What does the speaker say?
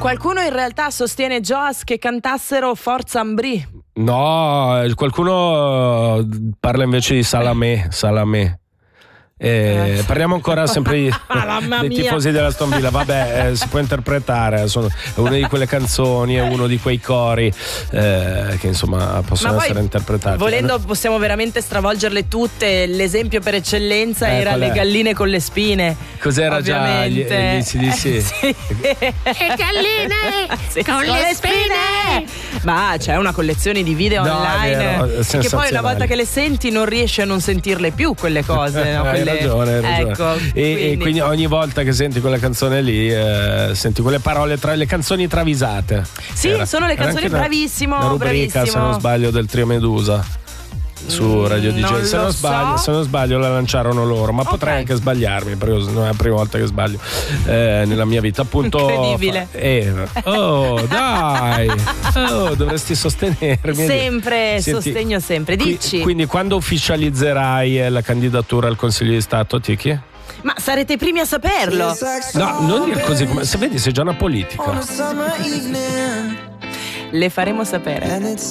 Qualcuno in realtà sostiene, Joas, che cantassero Forza Ambri. No, qualcuno parla invece di Salamé. Parliamo ancora sempre dei tifosi dell'Aston Villa. Vabbè, si può interpretare, è una di quelle canzoni, è uno di quei cori che insomma possono essere interpretati. Volendo possiamo veramente stravolgerle tutte. L'esempio per eccellenza era Le galline con le spine. Cos'era ovviamente. Già gli ACDC? Sì. Le galline con le spine. Ma c'è una collezione di video online che poi una volta che le senti non riesci a non sentirle più quelle cose, no? Hai ragione. Ecco, e quindi ogni volta che senti quella canzone lì senti quelle parole tra le canzoni travisate. Sì, sono le canzoni, bravissimo. Una rubrica, se non sbaglio, del Trio Medusa su Radio DJ. Se non sbaglio la lanciarono loro, ma potrei anche sbagliarmi perché non è la prima volta che sbaglio nella mia vita, appunto. Incredibile. Dai, dovresti sostenermi. Sempre. Senti, sostegno sempre. Dici. Quindi quando ufficializzerai la candidatura al Consiglio di Stato, Tiki? Ma sarete i primi a saperlo. No, non dire così, come se vedi, sei già una politica. Le faremo sapere.